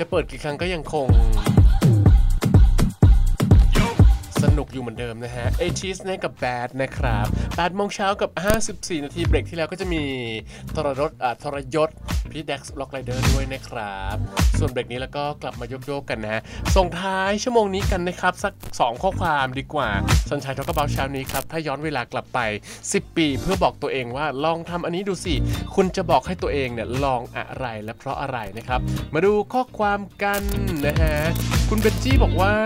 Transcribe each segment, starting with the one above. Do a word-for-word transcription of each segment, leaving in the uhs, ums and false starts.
จะเปิดกี่ครั้งก็ยังคงสนุกอยู่เหมือนเดิมนะฮะเอชีสเนี่ยกับแบดนะครับแปดโมงเช้ากับห้าสิบสี่นาทีเบรกที่แล้วก็จะมีทรยศอ่าทรยศพี่แด็กซ์ล็อกไรเดอร์ด้วยนะครับส่วนเบรกนี้แล้วก็กลับมาโยกๆกันนะฮะส่งท้ายชั่วโมงนี้กันนะครับสักสองข้อความดีกว่าสัญชัยทอกกระเป๋าเช้านี้ครับถ้าย้อนเวลากลับไปสิบปีเพื่อบอกตัวเองว่าลองทำอันนี้ดูสิคุณจะบอกให้ตัวเองเนี่ยลองอะไรและเพราะอะไรนะครับมาดูข้อความกันนะฮะคุณเบนจี้บอกว่า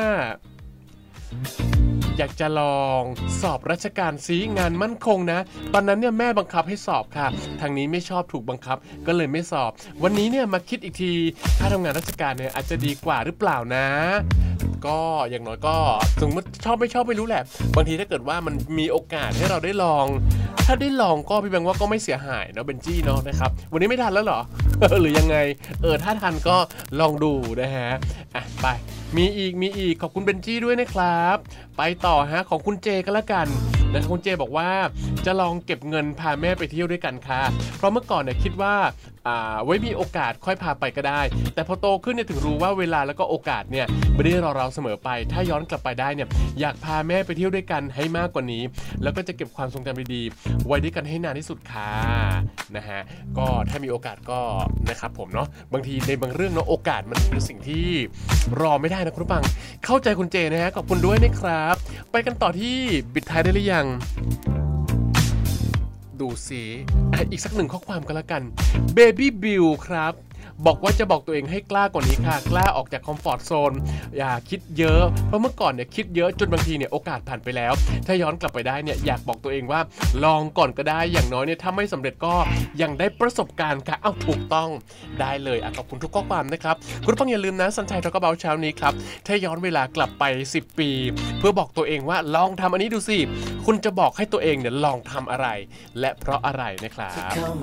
อยากจะลองสอบราชการซีงานมั่นคงนะตอนนั้นเนี่ยแม่บังคับให้สอบค่ะทางนี้ไม่ชอบถูกบังคับก็เลยไม่สอบวันนี้เนี่ยมาคิดอีกทีถ้าทำงานราชการเนี่ยอาจจะดีกว่าหรือเปล่านะก็อย่างน้อยก็สมมติชอบไม่ชอบไม่รู้แหละบางทีถ้าเกิดว่ามันมีโอกาสให้เราได้ลองถ้าได้ลองก็พี่แบงค์ว่าก็ไม่เสียหายเนาะเบนจี้เนาะนะครับวันนี้ไม่ทันแล้วเหรอ หรือยังไงเออถ้าทันก็ลองดูนะฮะอ่ะไปมีอีกมีอีกขอบคุณเบนจี้ด้วยนะครับไปต่อฮะของคุณเจก็แล้วกันนะครับคุณเจบอกว่าจะลองเก็บเงินพาแม่ไปเที่ยวด้วยกันค่ะเพราะเมื่อก่อนเนี่ยคิดว่าอ่าไว้มีโอกาสค่อยพาไปก็ได้แต่พอโตขึ้นเนี่ยถึงรู้ว่าเวลาแล้วก็โอกาสเนี่ยไม่ได้รอเราเสมอไปถ้าย้อนกลับไปได้เนี่ยอยากพาแม่ไปเที่ยวด้วยกันให้มากกว่านี้แล้วก็จะเก็บความทรงจำดีๆไว้ด้วยกันให้นานที่สุดค่ะนะฮะก็ถ้ามีโอกาสก็นะครับผมเนาะบางทีในบางเรื่องเนาะโอกาสมันเป็นสิ่งที่รอไม่ได้นะคุณผู้ฟังเข้าใจคุณเจนะฮะขอบคุณด้วยนะครับไปกันต่อที่ปิดท้ายได้หรือยังดูสิอีกสักหนึ่งข้อความกันละกัน Baby Bill ครับบอกว่าจะบอกตัวเองให้กล้ากว่านี้ค่ะกล้าออกจากคอมฟอร์ตโซนอย่าคิดเยอะเพราะเมื่อก่อนเนี่ยคิดเยอะจนบางทีเนี่ยโอกาสผ่านไปแล้วถ้าย้อนกลับไปได้เนี่ยอยากบอกตัวเองว่าลองก่อนก็ได้อย่างน้อยเนี่ยถ้าไม่สำเร็จก็ยังได้ประสบการณ์ค่ะเอ้าถูกต้องได้เลยอ่ะขอบคุณทุกข้อความนะครับคุณผู้ฟังอย่าลืมนะสัญชัยทอกกระเป๋าเช้านี้ครับถ้าย้อนเวลากลับไปสิบปีเพื่อบอกตัวเองว่าลองทำอันนี้ดูสิคุณจะบอกให้ตัวเองเนี่ยลองทำอะไรและเพราะอะไรนะครับ